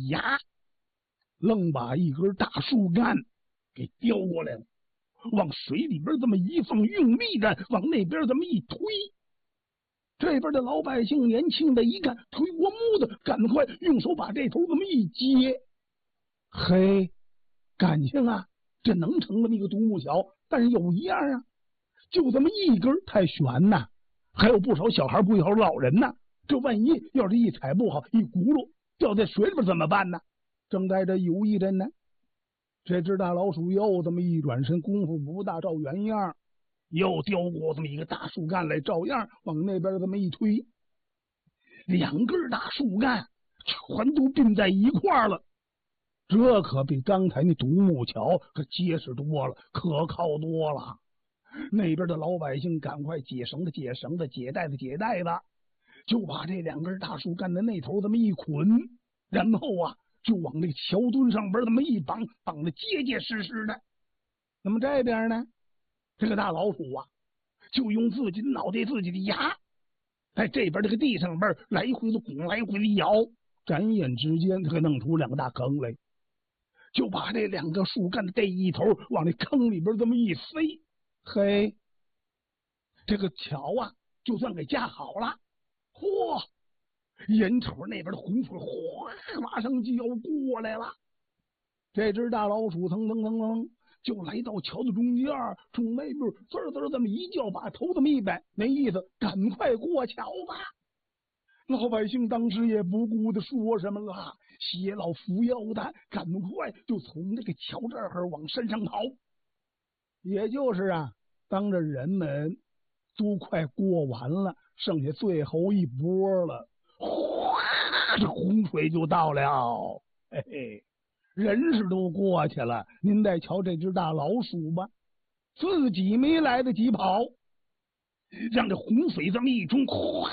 牙，愣把一根大树干给叼过来了，往水里边这么一放，用力的往那边这么一推。这边的老百姓年轻的一看，推过木的，赶快用手把这头这么一接。嘿，感情啊，这能成这么一个独木桥，但是有一样啊，就这么一根太悬呐，还有不少小孩不少老人呐，这万一要是一踩不好，一轱辘掉在水里边怎么办呢？正在这犹豫着呢，这只大老鼠又这么一转身，功夫不大，照原样又叼过这么一个大树干来，照样往那边这么一推，两根大树干全都并在一块了。这可比刚才那独木桥可结实多了，可靠多了。那边的老百姓赶快解绳子、解绳子、解带子、解带子，就把这两根大树干的那头这么一捆，然后啊，就往这桥墩上边这么一绑，绑得结结实实的。那么这边呢，这个大老鼠啊，就用自己的脑袋、自己的牙，在这边这个地上边来回的拱，来回的摇，转眼之间，他给弄出两个大坑来，就把这两个树干的这一头往这坑里边这么一塞。嘿，这个桥啊，就算给架好了。嚯，眼瞅那边的洪水哗，马上就要过来了。这只大老鼠腾腾腾腾就来到桥的中间，冲那边滋滋这么一叫，把头这么一摆，那意思赶快过桥吧。老百姓当时也不顾的说什么了，携老扶幼的赶快就从这个桥这儿往山上跑。也就是啊，当着人们都快过完了，剩下最后一波了，哗，这洪水就到了。嘿嘿，人是都过去了，您再瞧这只大老鼠吧，自己没来得及跑，让这洪水这么一冲，哗，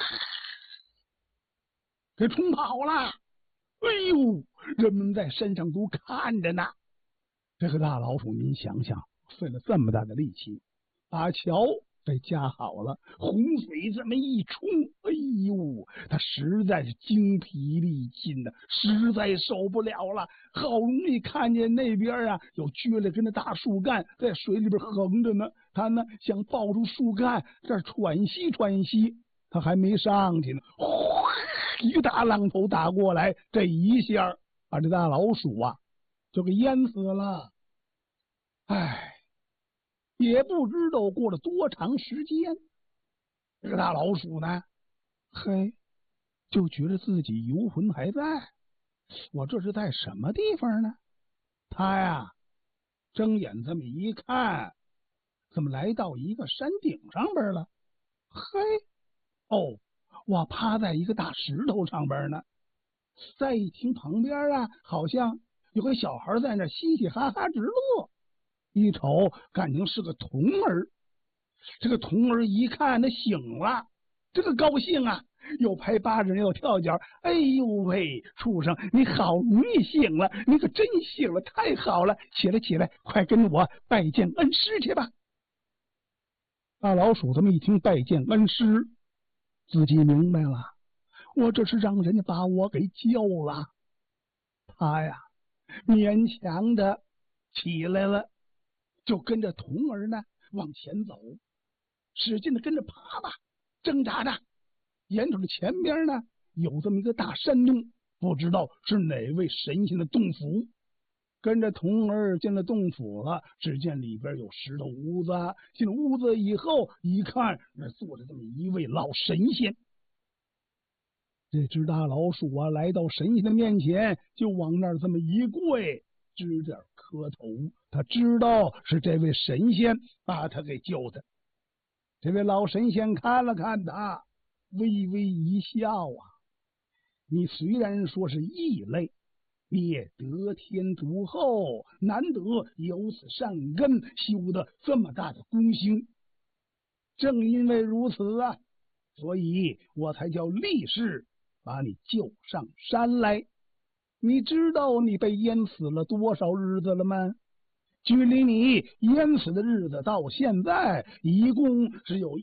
给冲跑了。哎呦，人们在山上都看着呢。这个大老鼠，您想想，费了这么大的力气，把桥给架好了，洪水这么一冲，哎呦，他实在是精疲力尽的，实在受不了了。好容易看见那边啊有撅了根的大树干在水里边横着呢，他呢想抱住树干这喘息喘息，他还没上去呢，哗，一个大浪头打过来，这一下把这大老鼠啊就给淹死了。唉，也不知道过了多长时间，这个大老鼠呢，嘿，就觉得自己游魂还在。我这是在什么地方呢？他呀，睁眼这么一看，怎么来到一个山顶上边了？嘿，哦，我趴在一个大石头上边呢。再一听旁边啊，好像有个小孩在那嘻嘻哈哈直乐。一瞅，感情是个童儿。这个童儿一看，他醒了，这个高兴啊，又拍巴掌又跳脚。哎呦喂，畜生，你好容易醒了，你可真醒了，太好了！起来起来，快跟我拜见恩师去吧。大老鼠这么一听拜见恩师，自己明白了，我这是让人家把我给救了。他呀，勉强的起来了，就跟着童儿呢往前走，使劲的跟着爬吧，挣扎着。眼瞅着前边呢有这么一个大山洞，不知道是哪位神仙的洞府。跟着童儿进了洞府了，只见里边有石头屋子，进了屋子以后一看，那坐着这么一位老神仙。这只大老鼠啊，来到神仙的面前，就往那儿这么一跪，指点磕头。他知道是这位神仙把他给救的。这位老神仙看了看他，微微一笑啊，你虽然说是异类，你也得天独厚，难得有此善根，修得这么大的功行。正因为如此啊，所以我才叫力士把你救上山来。你知道你被淹死了多少日子了吗？距离你淹死的日子到现在一共只有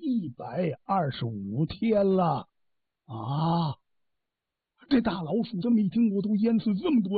125天了啊！这大老鼠这么一听，我都淹死这么多